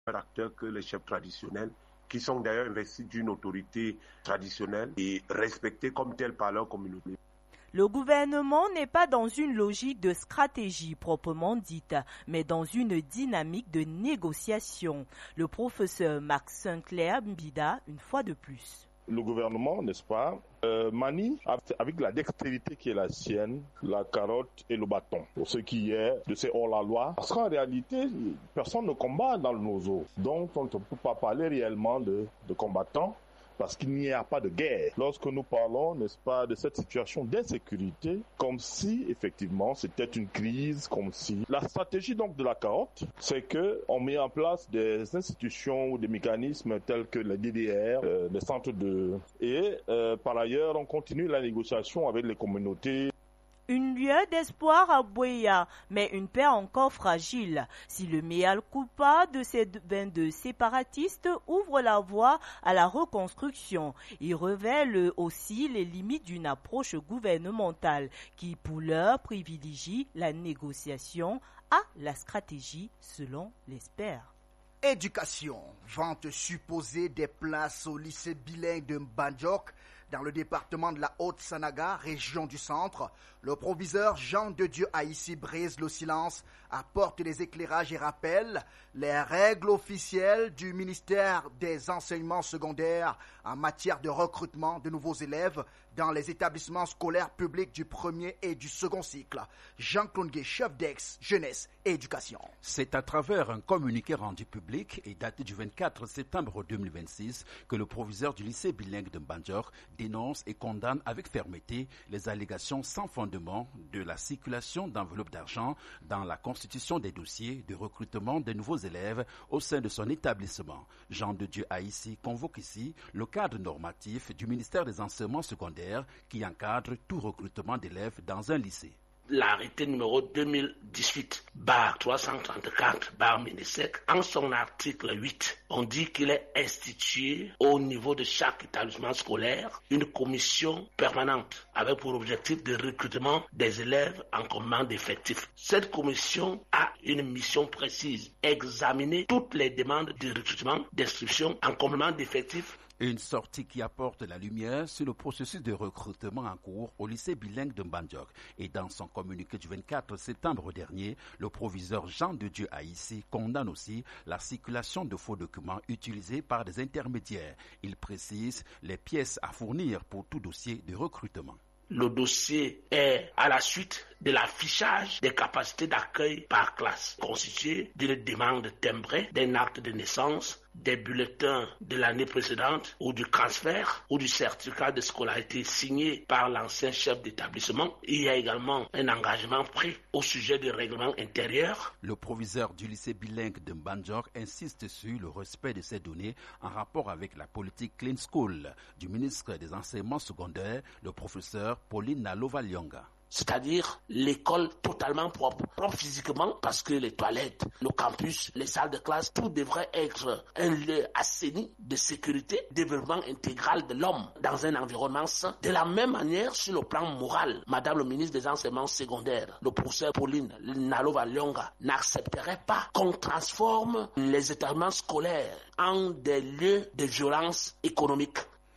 acteurs que les chefs traditionnels, qui sont d'ailleurs investis d'une autorité traditionnelle et respectés comme tels par leur communauté. Le gouvernement n'est pas dans une logique de stratégie proprement dite, mais dans une dynamique de négociation. Le professeur Max Sinclair Mbida, une fois de plus. Le gouvernement, n'est-ce pas, manie avec la dextérité qui est la sienne, la carotte et le bâton, pour ce qui est de ces hors-la-loi. Parce qu'en réalité, personne ne combat dans nos eaux. Donc, on ne peut pas parler réellement de combattants, parce qu'il n'y a pas de guerre. Lorsque nous parlons, n'est-ce pas, de cette situation d'insécurité, comme si, effectivement, c'était une crise, comme si... La stratégie, donc, de la carotte, c'est qu'on met en place des institutions ou des mécanismes tels que les DDR, les centres de... Et, par ailleurs, on continue la négociation avec les communautés. Une lueur d'espoir à Buea, mais une paix encore fragile. Si le mea culpa de ces 22 séparatistes ouvre la voie à la reconstruction, il révèle aussi les limites d'une approche gouvernementale qui, pour l'heure, privilégie la négociation à la stratégie, selon l'expert. Éducation. Vente supposée des places au lycée bilingue de Mbandjok dans le département de la Haute-Sanaga, région du centre. Le proviseur Jean de Dieu Haïssi brise le silence, apporte des éclairages et rappelle les règles officielles du ministère des enseignements secondaires en matière de recrutement de nouveaux élèves dans les établissements scolaires publics du premier et du second cycle. Jean-Claude Gué, chef d'ex, jeunesse et éducation. C'est à travers un communiqué rendu public et daté du 24 septembre 2026 que le proviseur du lycée bilingue de Mbandjok dénonce et condamne avec fermeté les allégations sans fondement de la circulation d'enveloppes d'argent dans la constitution des dossiers de recrutement de nouveaux élèves au sein de son établissement. Jean de Dieu Haïssi convoque ici le cadre normatif du ministère des enseignements secondaires qui encadre tout recrutement d'élèves dans un lycée. L'arrêté numéro 2018-334-MINESEC, en son article 8, on dit qu'il est institué au niveau de chaque établissement scolaire une commission permanente avec pour objectif de recrutement des élèves en complément d'effectifs. Cette commission a une mission précise, examiner toutes les demandes de recrutement, d'inscription en complément d'effectifs. Une sortie qui apporte la lumière sur le processus de recrutement en cours au lycée bilingue de Mbandjok. Et dans son communiqué du 24 septembre dernier, le proviseur Jean de Dieu Haïssi condamne aussi la circulation de faux documents utilisés par des intermédiaires. Il précise les pièces à fournir pour tout dossier de recrutement. Le dossier est à la suite de l'affichage des capacités d'accueil par classe, constitué d'une demande timbrée, d'un acte de naissance, des bulletins de l'année précédente ou du transfert ou du certificat de scolarité signé par l'ancien chef d'établissement. Il y a également un engagement pris au sujet du règlement intérieur. Le proviseur du lycée bilingue de Mbandjok insiste sur le respect de ces données en rapport avec la politique Clean School du ministre des enseignements secondaires, le professeur Pauline Nalova-Lyonga. C'est-à-dire l'école totalement propre physiquement, parce que les toilettes, le campus, les salles de classe, tout devrait être un lieu assaini de sécurité, développement intégral de l'homme dans un environnement sain. De la même manière, sur le plan moral, Madame le ministre des enseignements secondaires, le professeur Pauline Nalova-Lyonga, n'accepterait pas qu'on transforme les établissements scolaires en des lieux de violence économique.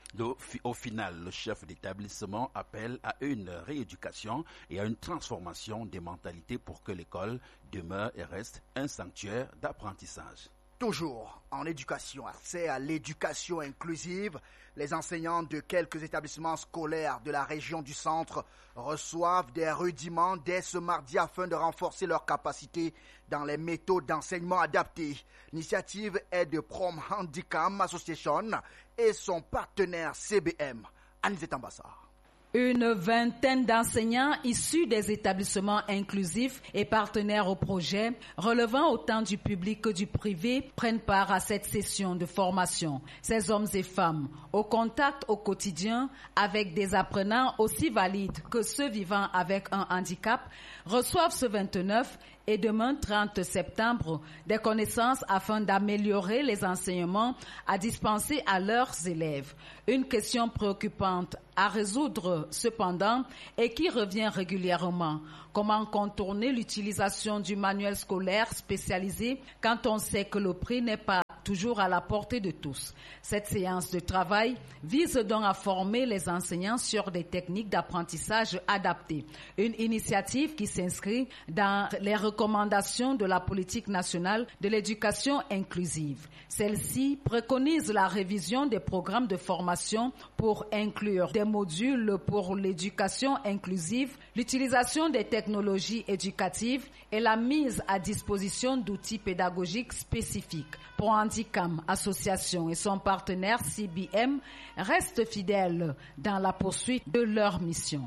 Au final, le chef d'établissement appelle à une rééducation et à une transformation des mentalités pour que l'école demeure et reste un sanctuaire d'apprentissage. Toujours en éducation, accès à l'éducation inclusive, les enseignants de quelques établissements scolaires de la région du centre reçoivent des rudiments dès ce mardi afin de renforcer leurs capacités dans les méthodes d'enseignement adaptées. L'initiative est de Prom Handicam Association et son partenaire CBM, Anisette Ambassar. Une vingtaine d'enseignants issus des établissements inclusifs et partenaires au projet, relevant autant du public que du privé, prennent part à cette session de formation. Ces hommes et femmes, au contact au quotidien avec des apprenants aussi valides que ceux vivant avec un handicap, reçoivent ce 29 et demain 30 septembre des connaissances afin d'améliorer les enseignements à dispenser à leurs élèves. Une question préoccupante à résoudre cependant et qui revient régulièrement. Comment contourner l'utilisation du manuel scolaire spécialisé quand on sait que le prix n'est pas toujours à la portée de tous. Cette séance de travail vise donc à former les enseignants sur des techniques d'apprentissage adaptées. Une initiative qui s'inscrit dans les recommandations de la politique nationale de l'éducation inclusive. Celle-ci préconise la révision des programmes de formation pour inclure des modules pour l'éducation inclusive, l'utilisation des technologies éducatives et la mise à disposition d'outils pédagogiques spécifiques. Pour Handicam Association et son partenaire CBM restent fidèles dans la poursuite de leur mission.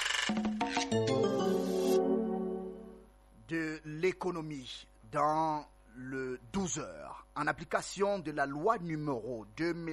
De l'économie dans le 12 heures, en application de la loi numéro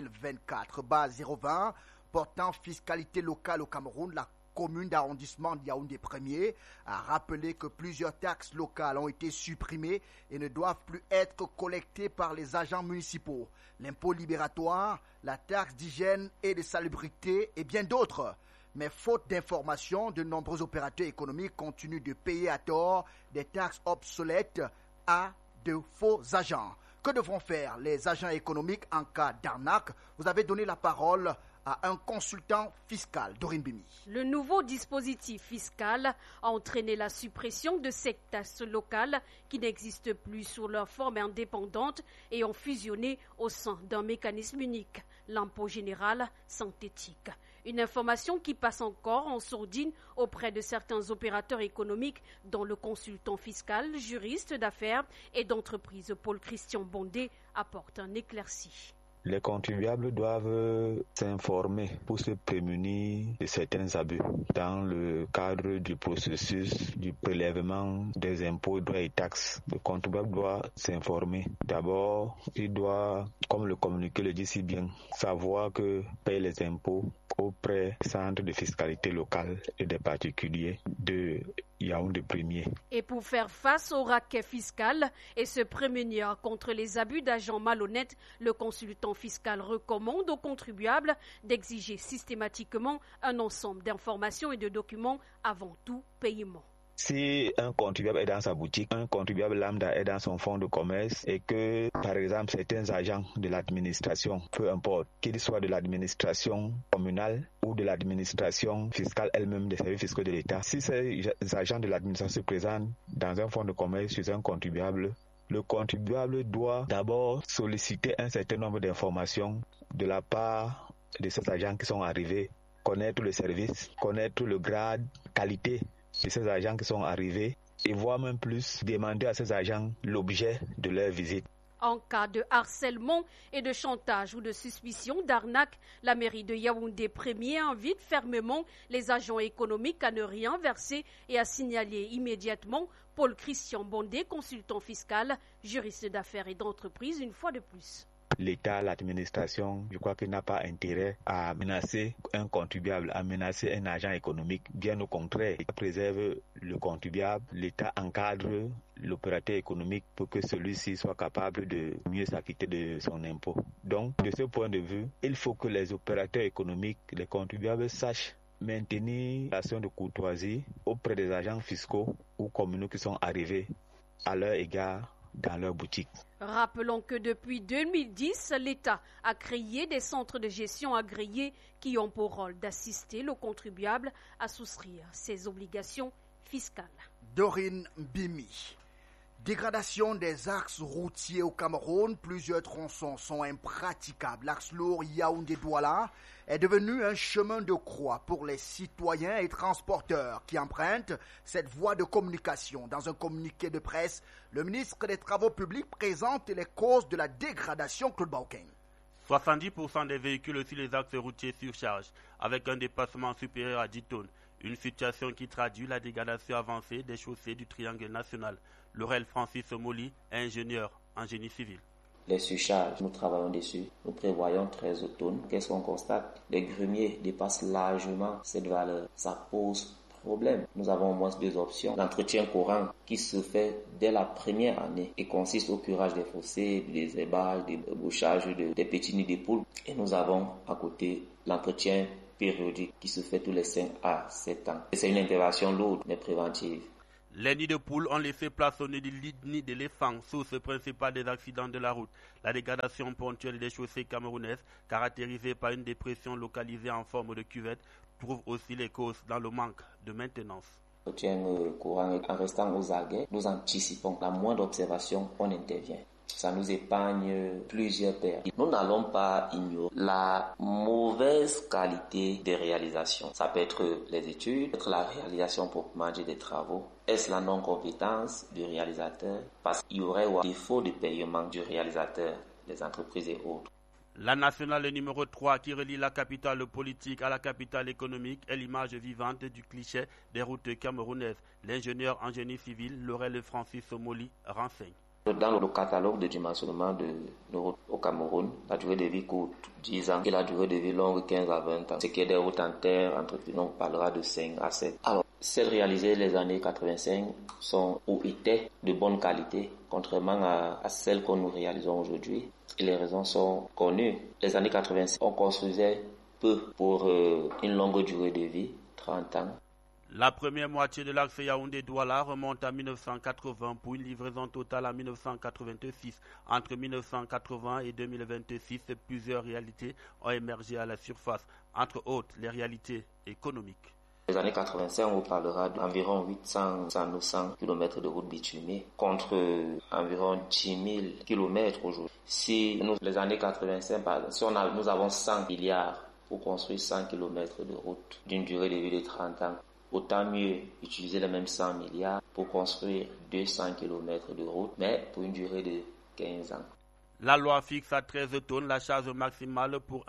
2024/020 portant fiscalité locale au Cameroun, la commune d'arrondissement de Yaoundé 1er a rappelé que plusieurs taxes locales ont été supprimées et ne doivent plus être collectées par les agents municipaux. L'impôt libératoire, la taxe d'hygiène et de salubrité et bien d'autres. Mais faute d'informations, de nombreux opérateurs économiques continuent de payer à tort des taxes obsolètes à de faux agents. Que devront faire les agents économiques en cas d'arnaque? Vous avez donné la parole à un consultant fiscal, Dorine Bimi. Le nouveau dispositif fiscal a entraîné la suppression de ces taxes locales qui n'existent plus sous leur forme indépendante et ont fusionné au sein d'un mécanisme unique, l'impôt général synthétique. Une information qui passe encore en sourdine auprès de certains opérateurs économiques dont le consultant fiscal, juriste d'affaires et d'entreprise Paul-Christian Bondé apporte un éclairci. Les contribuables doivent s'informer pour se prémunir de certains abus dans le cadre du processus du prélèvement des impôts, droits et taxes. Le contribuable doit s'informer. D'abord, il doit, comme le communiqué le dit si bien, savoir que paye les impôts auprès du centre de fiscalité locale et des particuliers de Yaoundé 1er. Et pour faire face au racket fiscal et se prémunir contre les abus d'agents malhonnêtes, le consultant fiscal recommande aux contribuables d'exiger systématiquement un ensemble d'informations et de documents avant tout paiement. Si un contribuable est dans sa boutique, un contribuable lambda est dans son fonds de commerce et que, par exemple, certains agents de l'administration, peu importe, qu'ils soient de l'administration communale ou de l'administration fiscale elle-même des services fiscaux de l'État, si ces agents de l'administration se présentent dans un fonds de commerce chez un contribuable, le contribuable doit d'abord solliciter un certain nombre d'informations de la part de ces agents qui sont arrivés, connaître le service, connaître le grade, qualité de ces agents qui sont arrivés et voire même plus demander à ces agents l'objet de leur visite. En cas de harcèlement et de chantage ou de suspicion d'arnaque, la mairie de Yaoundé 1er invite fermement les agents économiques à ne rien verser et à signaler immédiatement Paul-Christian Bondé, consultant fiscal, juriste d'affaires et d'entreprise, une fois de plus. L'État, l'administration, je crois qu'il n'a pas intérêt à menacer un contribuable, à menacer un agent économique. Bien au contraire, il préserve le contribuable, l'État encadre l'opérateur économique pour que celui-ci soit capable de mieux s'acquitter de son impôt. Donc, de ce point de vue, il faut que les opérateurs économiques, les contribuables sachent maintenir l'action de courtoisie auprès des agents fiscaux ou communaux qui sont arrivés à leur égard dans leur boutique. Rappelons que depuis 2010, l'État a créé des centres de gestion agréés qui ont pour rôle d'assister le contribuable à souscrire ses obligations fiscales. Dorine Bimi. Dégradation des axes routiers au Cameroun, plusieurs tronçons sont impraticables. L'axe lourd Yaoundé-Douala est devenu un chemin de croix pour les citoyens et transporteurs qui empruntent cette voie de communication. Dans un communiqué de presse, le ministre des Travaux publics présente les causes de la dégradation. Claude Baukeng. 70% des véhicules sur les axes routiers surchargent, avec un dépassement supérieur à 10 tonnes. Une situation qui traduit la dégradation avancée des chaussées du triangle national. Laurel Francis Moli, ingénieur en génie civil. Les surcharges, nous travaillons dessus. Nous prévoyons 13 tonnes. Qu'est-ce qu'on constate? Les grumiers dépassent largement cette valeur. Ça pose problème. Nous avons au moins 2 options. L'entretien courant qui se fait dès la première année et consiste au curage des fossés, des ébages, des bouchages, des petits nids de poules. Et nous avons à côté l'entretien périodique qui se fait tous les 5 à 7 ans. Et c'est une intervention lourde mais préventive. Les nids de poules ont laissé place aux nids d'éléphants, source principale des accidents de la route. La dégradation ponctuelle des chaussées camerounaises, caractérisée par une dépression localisée en forme de cuvette, trouve aussi les causes dans le manque de maintenance. L'entretien courant, en restant aux aguets, nous anticipons. La moindre observation, on intervient. Ça nous épargne plusieurs pertes. Nous n'allons pas ignorer la mauvaise qualité des réalisations. Ça peut être les études, peut-être la réalisation proprement dite des travaux. Est-ce la non-compétence du réalisateur? Parce qu'il y aurait un défaut de paiement du réalisateur, les entreprises et autres. La nationale numéro 3 qui relie la capitale politique à la capitale économique est l'image vivante du cliché des routes camerounaises. L'ingénieur en génie civil, Laurel Francis Omoli, renseigne. Dans le catalogue de dimensionnement de nos routes au Cameroun, la durée de vie courte 10 ans et la durée de vie longue 15 à 20 ans. Ce qui est des routes en terre, on parlera de 5 à 7. Alors, celles réalisées les années 85 sont ou étaient de bonne qualité, contrairement à celles que nous réalisons aujourd'hui. Et les raisons sont connues. Les années 85, on construisait peu pour une longue durée de vie, 30 ans. La première moitié de l'axe Yaoundé-Douala remonte à 1980 pour une livraison totale en 1986. Entre 1980 et 2026, plusieurs réalités ont émergé à la surface, entre autres les réalités économiques. Les années 85, on parlera d'environ 800-900 km de routes bitumées contre environ 10 000 km aujourd'hui. Si nous, les années 85, nous avons 100 milliards pour construire 100 km de route d'une durée de vie de 30 ans, autant mieux utiliser les mêmes 100 milliards pour construire 200 km de route, mais pour une durée de 15 ans. La loi fixe à 13 tonnes la charge maximale pour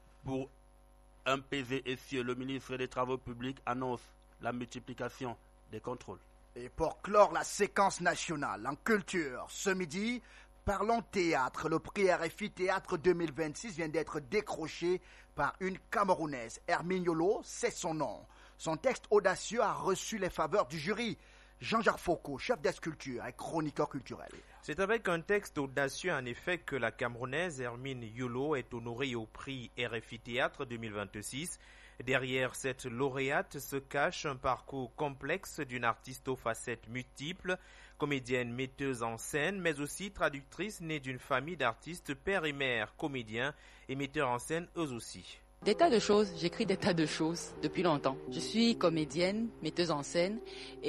un PV essieu. Le ministre des Travaux publics annonce la multiplication des contrôles. Et pour clore la séquence nationale en culture, ce midi, parlons théâtre. Le prix RFI Théâtre 2026 vient d'être décroché par une Camerounaise. Hermine Yolo, c'est son nom. Son texte audacieux a reçu les faveurs du jury. Jean-Jacques Foucault, chef des sculptures et chroniqueur culturel. C'est avec un texte audacieux en effet que la Camerounaise Hermine Yolo est honorée au prix RFI Théâtre 2026. Derrière cette lauréate se cache un parcours complexe d'une artiste aux facettes multiples, comédienne, metteuse en scène, mais aussi traductrice née d'une famille d'artistes père et mère, comédiens et metteurs en scène eux aussi. Des tas de choses, j'écris des tas de choses depuis longtemps. Je suis comédienne, metteuse en scène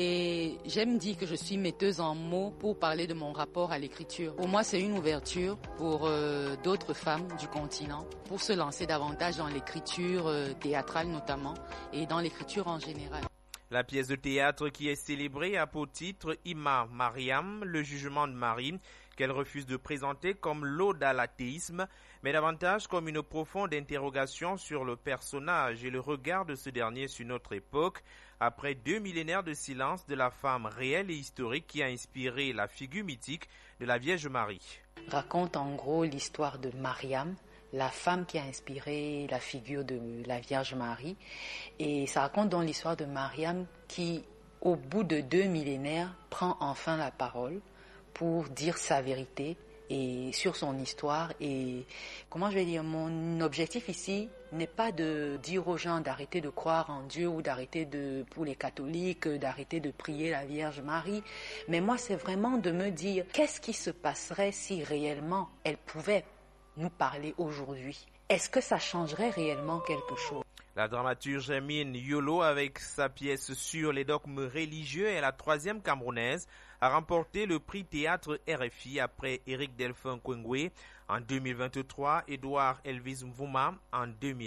et j'aime dire que je suis metteuse en mots pour parler de mon rapport à l'écriture. Pour moi, c'est une ouverture pour d'autres femmes du continent pour se lancer davantage dans l'écriture théâtrale notamment et dans l'écriture en général. La pièce de théâtre qui est célébrée a pour titre Ima Mariam, le jugement de Marie, qu'elle refuse de présenter comme l'ode à l'athéisme, mais davantage comme une profonde interrogation sur le personnage et le regard de ce dernier sur notre époque, après 2 millénaires de silence de la femme réelle et historique qui a inspiré la figure mythique de la Vierge Marie. Raconte en gros l'histoire de Mariam, la femme qui a inspiré la figure de la Vierge Marie. Et ça raconte donc l'histoire de Mariam qui, au bout de 2 millénaires, prend enfin la parole pour dire sa vérité et sur son histoire. Et comment je vais dire, mon objectif ici n'est pas de dire aux gens d'arrêter de croire en Dieu ou pour les catholiques, d'arrêter de prier la Vierge Marie. Mais moi, c'est vraiment de me dire qu'est-ce qui se passerait si réellement elle pouvait nous parler aujourd'hui. Est-ce que ça changerait réellement quelque chose? La dramaturge Hermine Yolo, avec sa pièce sur les dogmes religieux, est la 3e Camerounaise à remporter le prix théâtre RFI après Éric Delphin Kwengwe en 2023, Edouard Elvis Mvouma en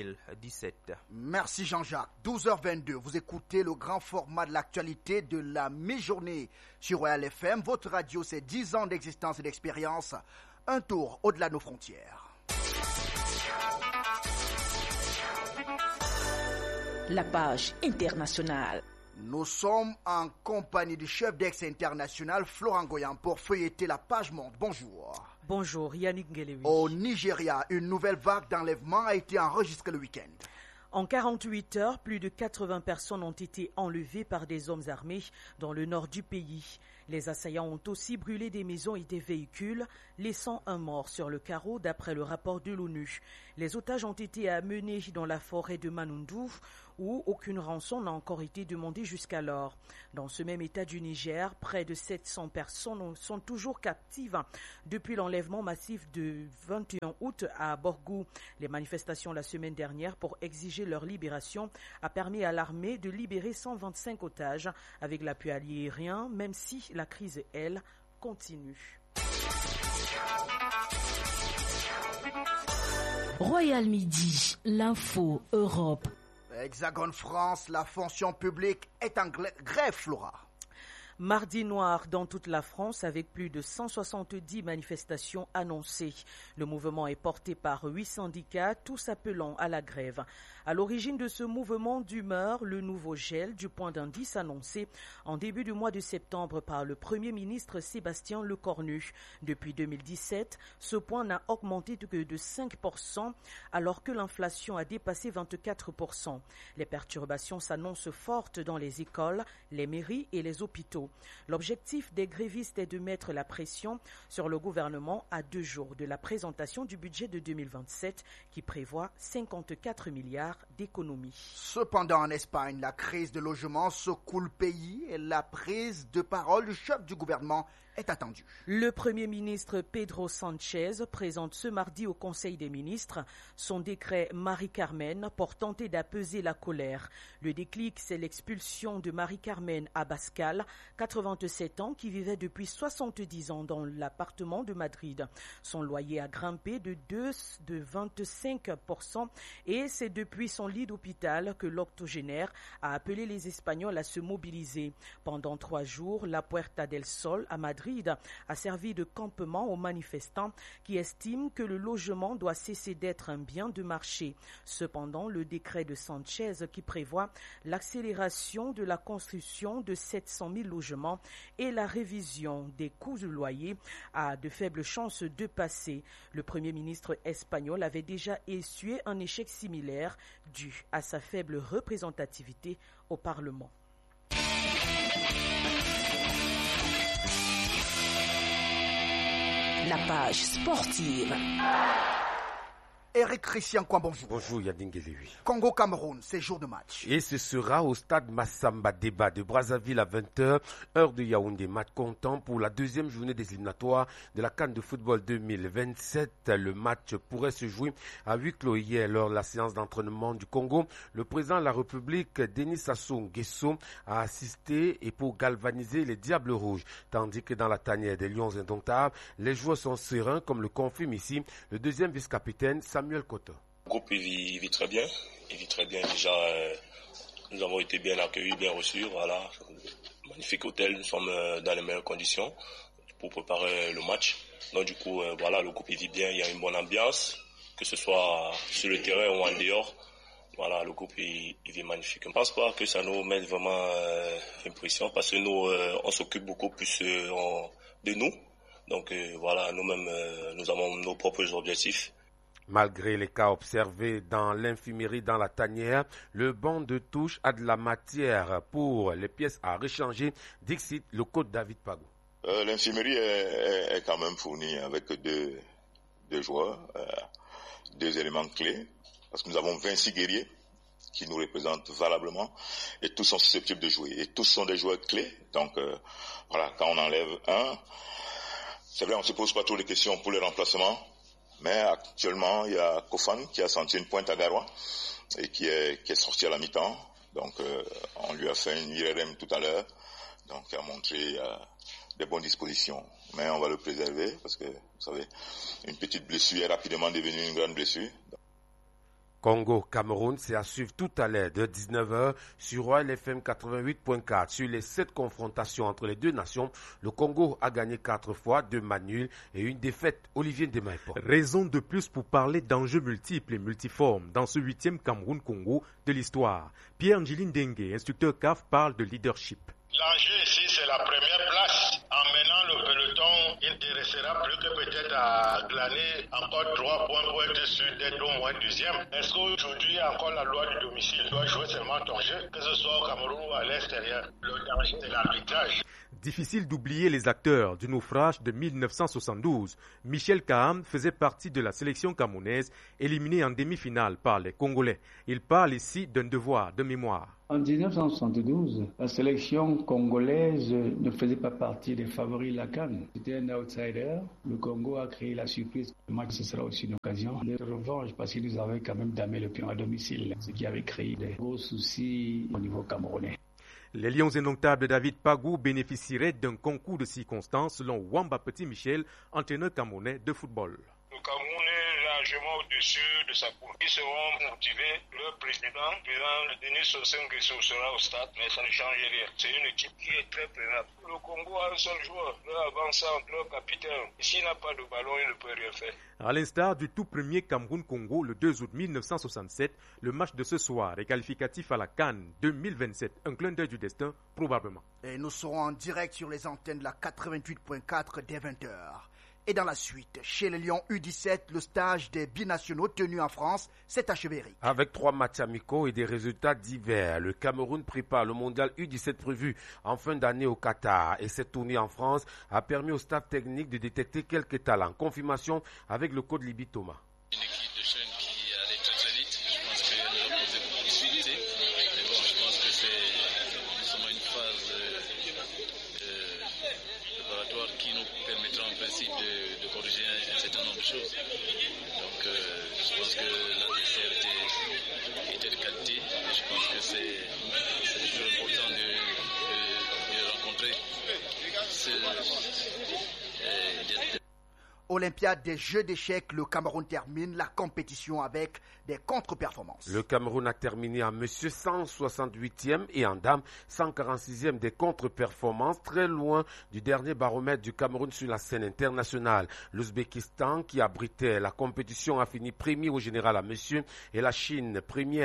2017. Merci Jean-Jacques. 12h22, vous écoutez le grand format de l'actualité de la mi-journée sur Royal FM. Votre radio, c'est 10 ans d'existence et d'expérience. Un tour au-delà de nos frontières. La page internationale. Nous sommes en compagnie du chef d'ex international Florent Goyan pour feuilleter la page monde. Bonjour. Bonjour, Yannick Ngelewi. Au Nigeria, une nouvelle vague d'enlèvement a été enregistrée le week-end. En 48 heures, plus de 80 personnes ont été enlevées par des hommes armés dans le nord du pays. Les assaillants ont aussi brûlé des maisons et des véhicules, laissant un mort sur le carreau d'après le rapport de l'ONU. Les otages ont été amenés dans la forêt de Manundou, où aucune rançon n'a encore été demandée jusqu'alors. Dans ce même état du Niger, près de 700 personnes sont toujours captives depuis l'enlèvement massif du 21 août à Borgou. Les manifestations la semaine dernière pour exiger leur libération a permis à l'armée de libérer 125 otages avec l'appui aérien, même si la crise, elle, continue. Royal Midi, l'info Europe. Hexagone France, la fonction publique est en grève, Flora. Mardi noir dans toute la France avec plus de 170 manifestations annoncées. Le mouvement est porté par 8 syndicats, tous appelant à la grève. À l'origine de ce mouvement d'humeur, le nouveau gel du point d'indice annoncé en début du mois de septembre par le Premier ministre Sébastien Lecornu. Depuis 2017, ce point n'a augmenté que de 5% alors que l'inflation a dépassé 24%. Les perturbations s'annoncent fortes dans les écoles, les mairies et les hôpitaux. L'objectif des grévistes est de mettre la pression sur le gouvernement à 2 jours de la présentation du budget de 2027 qui prévoit 54 milliards d'économies. Cependant, en Espagne, la crise de logement secoue le pays et la prise de parole du chef du gouvernement est attendue. Le Premier ministre Pedro Sánchez présente ce mardi au Conseil des ministres son décret Marie-Carmen pour tenter d'apaiser la colère. Le déclic, c'est l'expulsion de Marie-Carmen Abascal, 87 ans, qui vivait depuis 70 ans dans l'appartement de Madrid. Son loyer a grimpé de 25% et c'est depuis son lit d'hôpital que l'octogénaire a appelé les Espagnols à se mobiliser. Pendant 3 jours, la Puerta del Sol à Madrid a servi de campement aux manifestants qui estiment que le logement doit cesser d'être un bien de marché. Cependant, le décret de Sanchez qui prévoit l'accélération de la construction de 700 000 logements et la révision des coûts de loyer a de faibles chances de passer. Le Premier ministre espagnol avait déjà essuyé un échec similaire dû à sa faible représentativité au Parlement. La page sportive. Eric Christian Kouan, bonjour. Bonjour Yadin Guéléhui. Congo-Cameroun, c'est jour de match. Et ce sera au stade Massamba Débat de Brazzaville à 20h, heure de Yaoundé. Match comptant pour la deuxième journée des éliminatoires de la CAN de football 2027. Le match pourrait se jouer à huis clos hier lors de la séance d'entraînement du Congo. Le président de la République, Denis Sassou Nguesso, a assisté et pour galvaniser les Diables Rouges. Tandis que dans la tanière des Lions indomptables, les joueurs sont sereins comme le confirme ici le deuxième vice-capitaine Samuel Koto. Le groupe il vit très bien. Il vit très bien déjà. Nous avons été bien accueillis, bien reçus. Voilà, magnifique hôtel. Nous sommes dans les meilleures conditions pour préparer le match. Donc du coup, voilà, le groupe il vit bien. Il y a une bonne ambiance, que ce soit sur le terrain ou en dehors. Voilà, le groupe il vit magnifique. Je ne pense pas que ça nous mette vraiment une pression parce que nous, on s'occupe beaucoup plus de nous. Donc voilà, nous-mêmes, nous avons nos propres objectifs. Malgré les cas observés dans l'infirmerie dans la tanière, le banc de touche a de la matière pour les pièces à réchanger, dixit le coach David Pagou. L'infirmerie est quand même fournie avec deux joueurs, 2 éléments clés, parce que nous avons 26 guerriers qui nous représentent valablement et tous sont susceptibles de jouer. Et tous sont des joueurs clés. Donc voilà, quand on enlève un, c'est vrai, on ne se pose pas trop de questions pour les remplacements. Mais actuellement, il y a Kofan qui a senti une pointe à Garoua et qui est sorti à la mi-temps. Donc, on lui a fait une IRM tout à l'heure. Donc, il a montré des bonnes dispositions. Mais on va le préserver parce que, vous savez, une petite blessure est rapidement devenue une grande blessure. Congo-Cameroun, c'est à suivre tout à l'heure de 19h sur Royal FM 88.4. Sur les 7 confrontations entre les deux nations, le Congo a gagné 4 fois, 2 matchs nuls et une défaite. Olivier Ndemaïpo. Raison de plus pour parler d'enjeux multiples et multiformes dans ce 8e Cameroun-Congo de l'histoire. Pierre Ndjili Dengue, instructeur CAF, parle de leadership. L'enjeu ici, c'est la première place en menant le peloton il ne restera plus que peut-être à glaner encore 3 points pour être sûr d'être au moins deuxième. Est-ce qu'aujourd'hui, il y a encore la loi du domicile? Tu dois jouer seulement ton jeu, que ce soit au Cameroun ou à l'extérieur. Le danger, c'est l'arbitrage. Difficile d'oublier les acteurs du naufrage de 1972. Michel Kaham faisait partie de la sélection camerounaise, éliminée en demi-finale par les Congolais. Il parle ici d'un devoir de mémoire. En 1972, la sélection congolaise ne faisait pas partie des favoris de la CAN. C'était un outsider. Le Congo a créé la surprise. Le match, ce sera aussi une occasion de revanche parce qu'ils nous avaient quand même damé le pion à domicile, ce qui avait créé des gros soucis au niveau camerounais. Les Lions indomptables de David Pagou bénéficieraient d'un concours de circonstances selon Wamba Petit Michel, entraîneur camerounais de football. Le Cameroun est largement au-dessus de sa cour. Ils seront motivés. Le président Denis Sassou Nguesso sera au stade, mais ça ne change rien. C'est une équipe qui est très prenable. Le Congo a un seul joueur, leur avant-centre, leur capitaine. S'il n'a pas de ballon, il ne peut rien faire. À l'instar du tout premier Cameroun-Congo le 2 août 1967, le match de ce soir est qualificatif à la CAN 2027. Un clin d'œil du destin, probablement. Et nous serons en direct sur les antennes de la 88.4 dès 20h. Et dans la suite, chez les Lions U17, le stage des binationaux tenus en France s'est achevé, Eric. Avec 3 matchs amicaux et des résultats divers, le Cameroun prépare le mondial U17 prévu en fin d'année au Qatar. Et cette tournée en France a permis au staff technique de détecter quelques talents. Confirmation avec le coach Libi Thomas. Une équipe de jeunes qui allait très très vite. Je pense qu'elle a posé beaucoup de difficultés. Mais bon, je pense que nous sommes à une phase préparatoire qui nous permettra en principe de corriger un certain nombre de choses. Donc je pense que l'adversaire était de qualité. Et je pense que c'est toujours important de rencontrer Olympiade des Jeux d'échecs, le Cameroun termine la compétition avec des contre-performances. Le Cameroun a terminé en monsieur 168e et en dame 146e des contre-performances, très loin du dernier baromètre du Cameroun sur la scène internationale. L'Ouzbékistan, qui abritait la compétition, a fini premier au général à monsieur et la Chine première